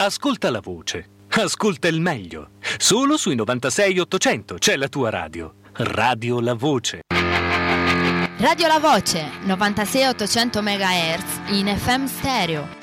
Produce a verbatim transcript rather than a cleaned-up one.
ascolta la voce. Ascolta il meglio. Solo sui novantasei ottocento c'è la tua radio. Radio La Voce. Radio La Voce, novantasei ottocento megahertz in F M stereo.